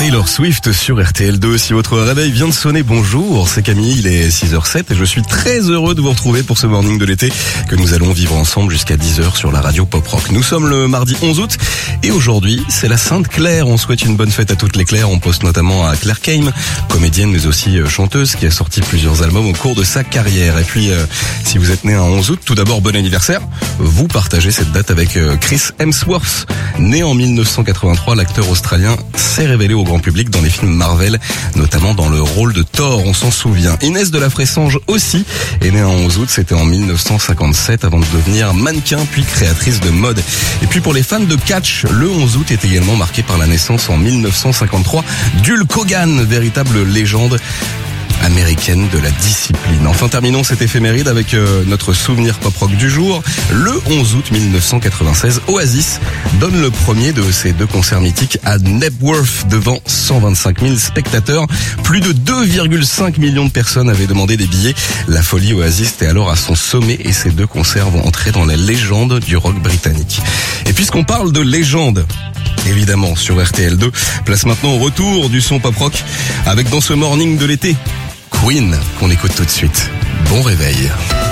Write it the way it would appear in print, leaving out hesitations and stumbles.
Taylor Swift sur RTL2. Si votre réveil vient de sonner, bonjour, c'est Camille, il est 6h07 et je suis très heureux de vous retrouver pour ce morning de l'été que nous allons vivre ensemble jusqu'à 10h sur la radio Pop Rock. Nous sommes le mardi 11 août et aujourd'hui c'est la Sainte Claire. On souhaite une bonne fête à toutes les Claires. On pense notamment à Claire Kame, comédienne mais aussi chanteuse qui a sorti plusieurs albums au cours de sa carrière. Et puis si vous êtes né un 11 août, tout d'abord bon anniversaire. Vous partagez cette date avec Chris Hemsworth. Né en 1983, l'acteur australien s'est révélé au grand public dans les films Marvel, notamment dans le rôle de Thor, on s'en souvient. Inès de la Fressange aussi est née un 11 août, c'était en 1957 avant de devenir mannequin puis créatrice de mode. Et puis pour les fans de catch, le 11 août est également marqué par la naissance en 1953 d'Hulk Hogan, véritable légende américaine de la discipline. Enfin, terminons cette éphéméride avec notre souvenir pop-rock du jour. Le 11 août 1996, Oasis donne le premier de ses deux concerts mythiques à Knebworth devant 125 000 spectateurs. Plus de 2,5 millions de personnes avaient demandé des billets. La folie Oasis était alors à son sommet et ces deux concerts vont entrer dans la légende du rock britannique. Et puisqu'on parle de légende, évidemment sur RTL2, place maintenant au retour du son pop-rock avec dans ce morning de l'été Queen, qu'on écoute tout de suite. Bon réveil.